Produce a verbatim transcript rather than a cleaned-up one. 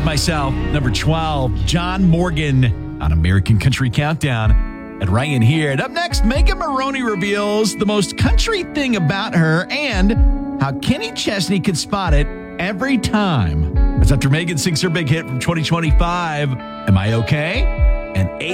myself. Number twelve, John Morgan on American Country Countdown. And Ryan here. And up next, Megan Maroney reveals the most country thing about her and how Kenny Chesney could spot it every time. That's after Megan sings her big hit from twenty twenty-five, Am I Okay? And